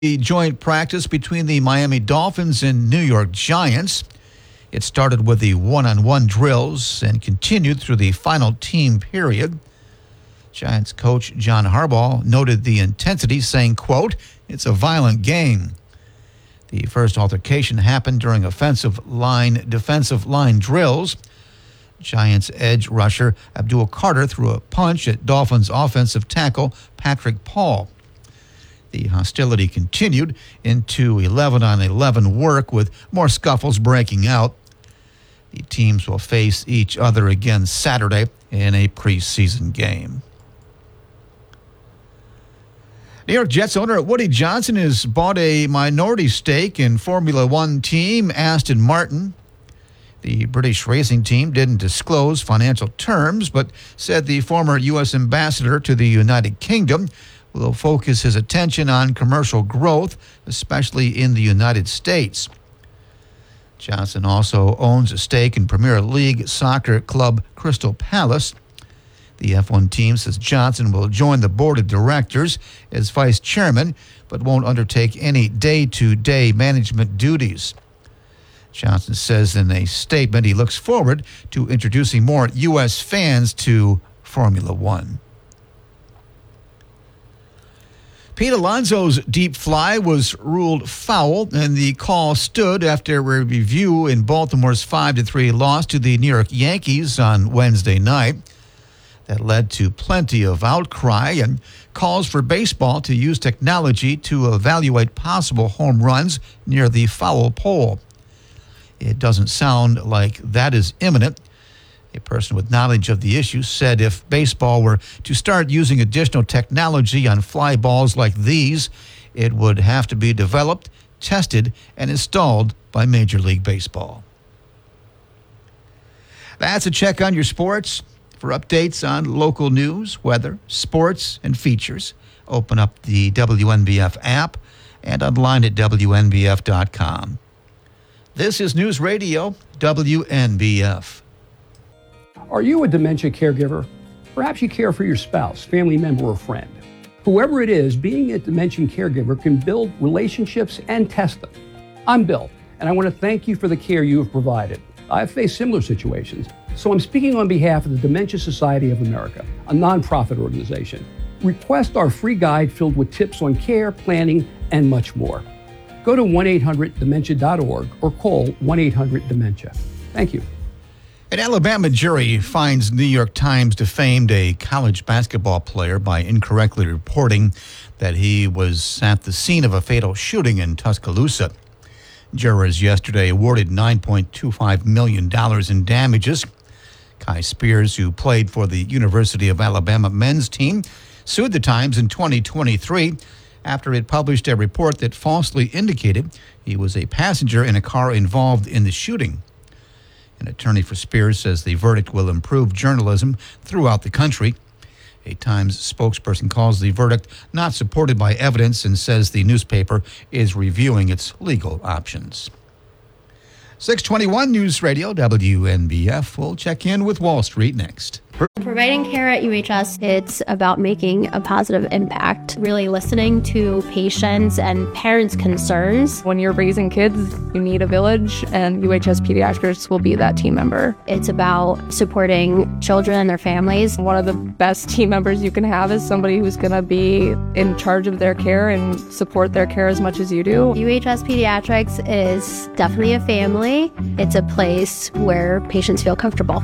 The joint practice between the Miami Dolphins and New York Giants. It started with the one-on-one drills and continued through the final team period. Giants coach John Harbaugh noted the intensity, saying, quote, "It's a violent game." The first altercation happened during defensive line drills. Giants edge rusher Abdul Carter threw a punch at Dolphins offensive tackle Patrick Paul. The hostility continued into 11-on-11 work with more scuffles breaking out. The teams will face each other again Saturday in a preseason game. New York Jets owner Woody Johnson has bought a minority stake in Formula One team Aston Martin. The British racing team didn't disclose financial terms, but said the former U.S. ambassador to the United Kingdom will focus his attention on commercial growth, especially in the United States. Johnson also owns a stake in Premier League soccer club Crystal Palace. The F1 team says Johnson will join the board of directors as vice chairman, but won't undertake any day-to-day management duties. Johnson says in a statement he looks forward to introducing more U.S. fans to Formula One. Pete Alonso's deep fly was ruled foul, and the call stood after a review in Baltimore's 5-3 loss to the New York Yankees on Wednesday night. That led to plenty of outcry and calls for baseball to use technology to evaluate possible home runs near the foul pole. It doesn't sound like that is imminent. A person with knowledge of the issue said if baseball were to start using additional technology on fly balls like these, it would have to be developed, tested, and installed by Major League Baseball. That's a check on your sports. For updates on local news, weather, sports, and features, open up the WNBF app and online at WNBF.com. This is News Radio WNBF. Are you a dementia caregiver? Perhaps you care for your spouse, family member, or friend. Whoever it is, being a dementia caregiver can build relationships and test them. I'm Bill, and I want to thank you for the care you have provided. I've faced similar situations, so I'm speaking on behalf of the Dementia Society of America, a nonprofit organization. Request our free guide filled with tips on care, planning, and much more. Go to 1-800-DEMENTIA.org or call 1-800-DEMENTIA. Thank you. An Alabama jury finds New York Times defamed a college basketball player by incorrectly reporting that he was at the scene of a fatal shooting in Tuscaloosa. Jurors yesterday awarded $9.25 million in damages. Kai Spears, who played for the University of Alabama men's team, sued the Times in 2023 after it published a report that falsely indicated he was a passenger in a car involved in the shooting. An attorney for Spears says the verdict will improve journalism throughout the country. A Times spokesperson calls the verdict not supported by evidence and says the newspaper is reviewing its legal options. 621 News Radio WNBF. We'll check in with Wall Street next. Providing care at UHS, it's about making a positive impact, really listening to patients and parents' concerns. When you're raising kids, you need a village, and UHS Pediatrics will be that team member. It's about supporting children and their families. One of the best team members you can have is somebody who's going to be in charge of their care and support their care as much as you do. UHS Pediatrics is definitely a family. It's a place where patients feel comfortable.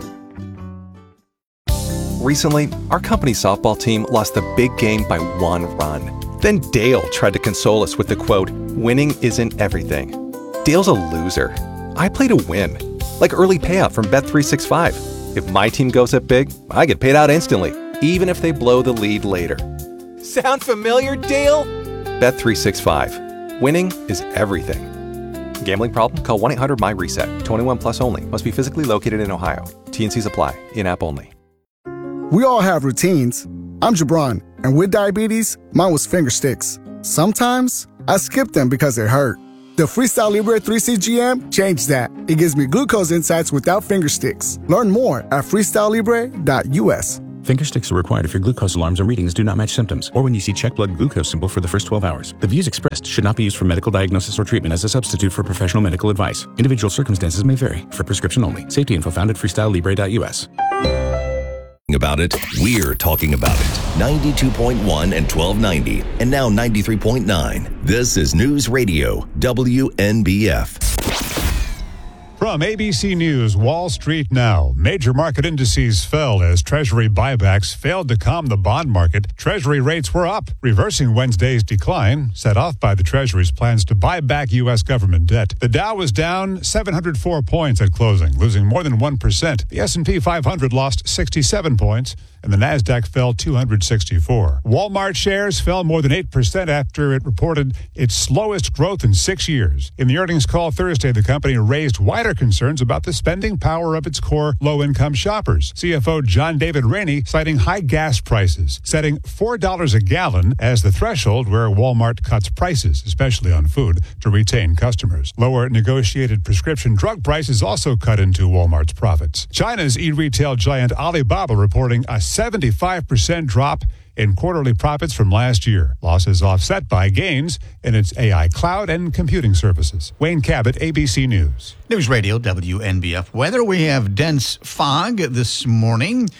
Recently, our company softball team lost the big game by 1 run. Then Dale tried to console us with the quote, "Winning isn't everything." Dale's a loser. I play to win. Like early payout from Bet365. If my team goes up big, I get paid out instantly, even if they blow the lead later. Sound familiar, Dale? Bet365. Winning is everything. Gambling problem? Call 1-800-MY-RESET. 21 plus only. Must be physically located in Ohio. T&Cs apply. In-app only. We all have routines. I'm Jabron, and with diabetes, mine was finger sticks. Sometimes, I skip them because they hurt. The Freestyle Libre 3CGM changed that. It gives me glucose insights without finger sticks. Learn more at freestylelibre.us. Finger sticks are required if your glucose alarms and readings do not match symptoms, or when you see check blood glucose symbol for the first 12 hours. The views expressed should not be used for medical diagnosis or treatment as a substitute for professional medical advice. Individual circumstances may vary. For prescription only. Safety info found at freestylelibre.us. About it, we're talking about it. 92.1 and 1290, and now 93.9. This is News Radio WNBF. From ABC News, Wall Street Now. Major market indices fell as Treasury buybacks failed to calm the bond market. Treasury rates were up, reversing Wednesday's decline, set off by the Treasury's plans to buy back U.S. government debt. The Dow was down 704 points at closing, losing more than 1%. The S&P 500 lost 67 points, and the Nasdaq fell 264. Walmart shares fell more than 8% after it reported its slowest growth in 6 years. In the earnings call Thursday, the company raised wider concerns about the spending power of its core low-income shoppers. CFO John David Rainey citing high gas prices, setting $4 a gallon as the threshold where Walmart cuts prices, especially on food, to retain customers. Lower negotiated prescription drug prices also cut into Walmart's profits. China's e-retail giant Alibaba reporting a 75% drop in quarterly profits from last year. Losses offset by gains in its AI cloud and computing services. Wayne Cabot, ABC News. News Radio WNBF weather. We have dense fog this morning.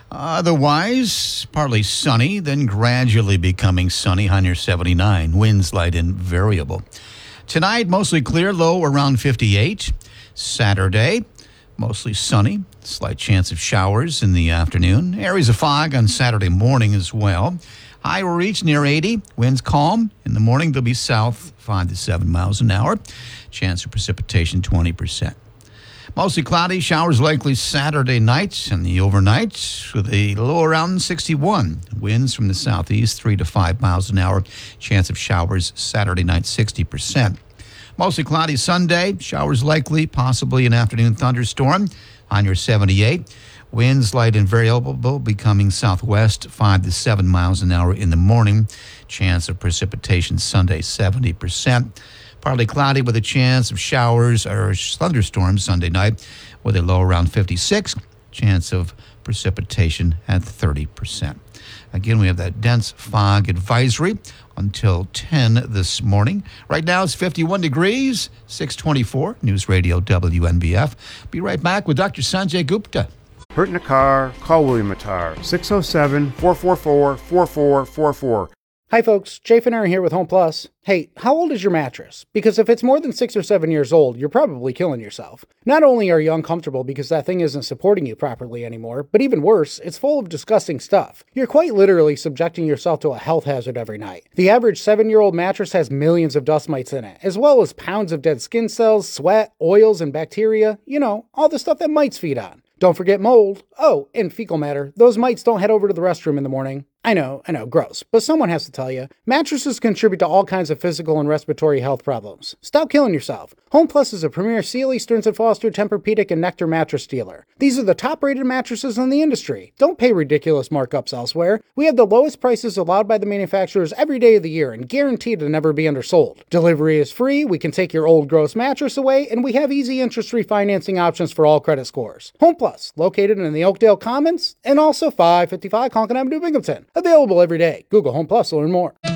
Otherwise, partly sunny, then gradually becoming sunny, high near 79. Winds light and variable. Tonight, mostly clear, low around 58. Saturday, mostly sunny. Slight chance of showers in the afternoon. Areas of fog on Saturday morning as well. High will reach near 80. Winds calm. In the morning, they'll be south 5 to 7 miles an hour. Chance of precipitation 20%. Mostly cloudy. Showers likely Saturday night and the overnight with a low around 61. Winds from the southeast 3 to 5 miles an hour. Chance of showers Saturday night 60%. Mostly cloudy Sunday. Showers likely, possibly an afternoon thunderstorm. On your 78. Winds light and variable, becoming southwest 5 to 7 miles an hour in the morning. Chance of precipitation Sunday 70%. Partly cloudy with a chance of showers or thunderstorms Sunday night with a low around 56. Chance of precipitation at 30%. Again, we have that dense fog advisory until 10 this morning. Right now it's 51 degrees, 624, News Radio WNBF. Be right back with Dr. Sanjay Gupta. Hurt in a car? Call William Attar, 607-444-4444. Hi folks, Jay Finner here with Home Plus. Hey, how old is your mattress? Because if it's more than 6 or 7 years old, you're probably killing yourself. Not only are you uncomfortable because that thing isn't supporting you properly anymore, but even worse, it's full of disgusting stuff. You're quite literally subjecting yourself to a health hazard every night. The average 7-year-old mattress has millions of dust mites in it, as well as pounds of dead skin cells, sweat, oils, and bacteria. You know, all the stuff that mites feed on. Don't forget mold. Oh, and fecal matter. Those mites don't head over to the restroom in the morning. I know, gross, but someone has to tell you. Mattresses contribute to all kinds of physical and respiratory health problems. Stop killing yourself. Home Plus is a premier Sealy, Stearns & Foster, Tempur-Pedic, and Nectar mattress dealer. These are the top-rated mattresses in the industry. Don't pay ridiculous markups elsewhere. We have the lowest prices allowed by the manufacturers every day of the year and guaranteed to never be undersold. Delivery is free, we can take your old gross mattress away, and we have easy interest-free financing options for all credit scores. Home Plus, located in the Oakdale Commons, and also 555 Conklin Avenue, Binghamton. Available every day. Google Home Plus to learn more.